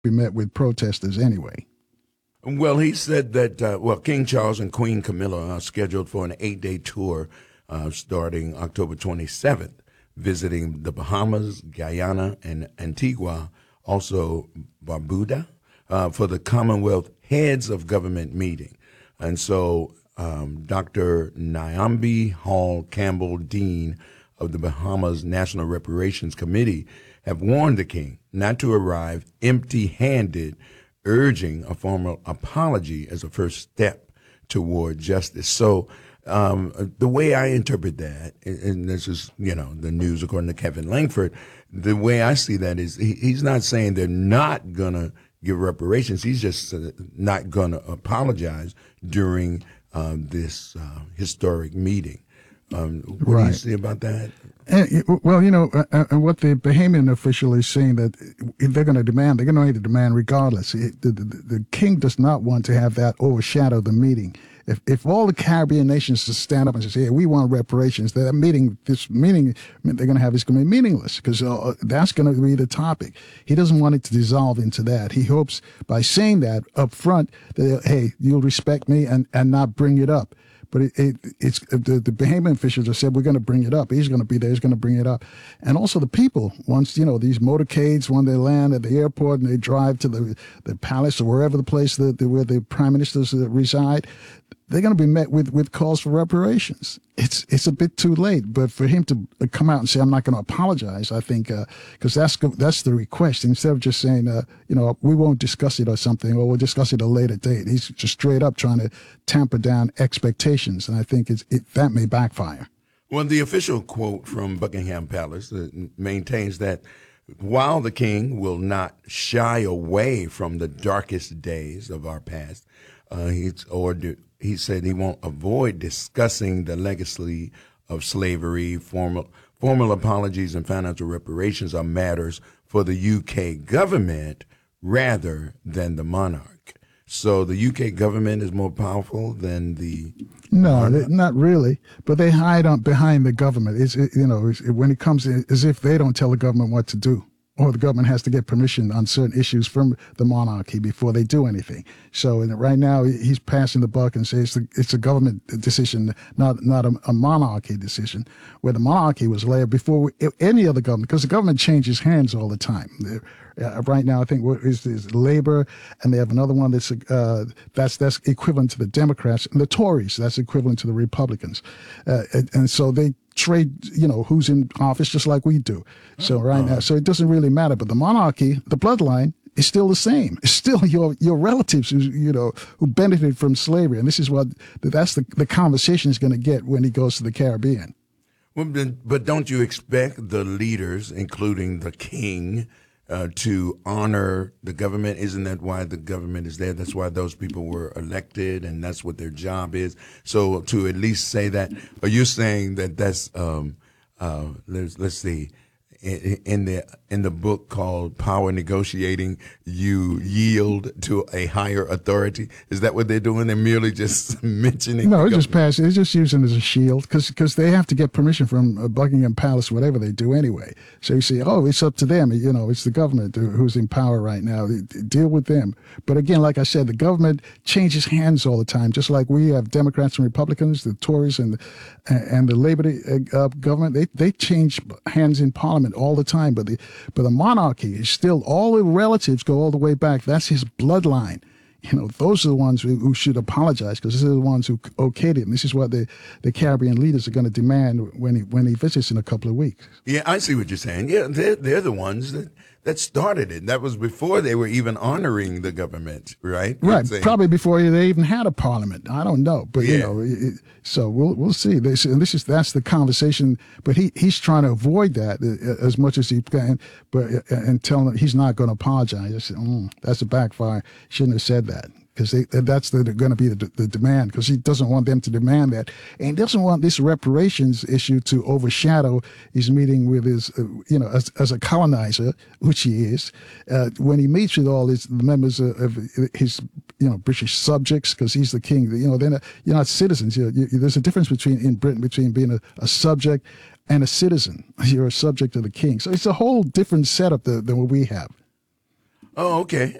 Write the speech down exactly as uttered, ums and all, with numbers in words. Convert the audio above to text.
be met with protesters anyway. Well, he said that, uh, well, King Charles and Queen Camilla are scheduled for an eight-day tour uh, starting October twenty-seventh, visiting the Bahamas, Guyana, and Antigua, also Barbuda, uh, for the Commonwealth Heads of Government meeting. And so um, Doctor Nyambi Hall Campbell, Dean of the Bahamas National Reparations Committee, have warned the king not to arrive empty-handed, urging a formal apology as a first step toward justice. So um, the way I interpret that, and this is, you know, the news according to Kevin Langford, the way I see that is he, he's not saying they're not going to give reparations. He's just uh, not going to apologize during uh, this uh, historic meeting. Um, what right. do you see about that? And, well, you know, uh, uh, what the Bahamian official is saying that if they're going to demand, they're going to demand regardless. It, the, the, the king does not want to have that overshadow the meeting. If if all the Caribbean nations just stand up and say, hey, we want reparations, that meeting, this meeting they're going to have is going to be meaningless because uh, that's going to be the topic. He doesn't want it to dissolve into that. He hopes by saying that up front that, hey, you'll respect me and, and not bring it up. But it, it, it's the, the Bahamian officials have said, we're going to bring it up. He's going to be there. He's going to bring it up. And also the people, once, you know, these motorcades, when they land at the airport and they drive to the, the palace or wherever the place that, the, where the prime ministers reside, they're going to be met with, with calls for reparations. It's it's a bit too late, but for him to come out and say, I'm not going to apologize, I think, because uh, that's that's the request. Instead of just saying, uh, you know, we won't discuss it or something, or we'll discuss it at a later date. He's just straight up trying to tamper down expectations, and I think it's, it, that may backfire. Well, the official quote from Buckingham Palace uh, maintains that while the king will not shy away from the darkest days of our past, uh, he's or do, he said he won't avoid discussing the legacy of slavery. Formal formal apologies and financial reparations are matters for the U K government rather than the monarch. So the U K government is more powerful than the no, they, not really. But they hide on behind the government. It's it, you know it's, when it comes in, as if they don't tell the government what to do, or the government has to get permission on certain issues from the monarchy before they do anything. So and right now he's passing the buck and says it's a, it's a government decision, not not a, a monarchy decision, where the monarchy was laid before any other government, because the government changes hands all the time. Uh, right now, I think what is, is Labor, and they have another one that's uh, that's that's equivalent to the Democrats, and the Tories, that's equivalent to the Republicans, uh, and, and so they trade, you know, who's in office just like we do. So right now, so it doesn't really matter. But the monarchy, the bloodline, is still the same. It's still your your relatives who you know who benefited from slavery, and this is what that's the the conversation he's going to get when he goes to the Caribbean. Well, but don't you expect the leaders, including the king, Uh, to honor the government? Isn't that why the government is there? That's why those people were elected, and that's what their job is. So to at least say that, are you saying that that's um, uh, let's let's see, in, in the in the book called Power Negotiating, you yield to a higher authority? Is that what they're doing? They're merely just mentioning. No, it's just passing. It's just using it as a shield because because they have to get permission from uh, Buckingham Palace, whatever they do anyway. So you say, oh, it's up to them. You know, it's the government who's in power right now. Deal with them. But again, like I said, the government changes hands all the time, just like we have Democrats and Republicans, the Tories and the, and the Labor uh, government. They they change hands in Parliament all the time. But the but the monarchy is still, all the relatives go all the way back. That's his bloodline. You know, those are the ones who, who should apologize, because these are the ones who okayed it. And this is what the, the Caribbean leaders are going to demand when he when he visits in a couple of weeks. Yeah, I see what you're saying. Yeah, they're, they're the ones that, that started it. That was before they were even honoring the government, right? Right, probably before they even had a parliament. I don't know, but yeah. you know, it, so we'll we'll see. This and this is that's the conversation. But he he's trying to avoid that as much as he can. But and tell him he's not going to apologize. I said, mm, that's a backfire. Shouldn't have said that. Because that's the, going to be the, the demand, because he doesn't want them to demand that. And he doesn't want this reparations issue to overshadow his meeting with his, uh, you know, as, as a colonizer, which he is, uh, when he meets with all his the members of, of his, you know, British subjects, because he's the king. You know, they're not, you're not citizens. You're, you, there's a difference between in Britain between being a, a subject and a citizen. You're a subject of the king. So it's a whole different setup than, than what we have. Oh, okay.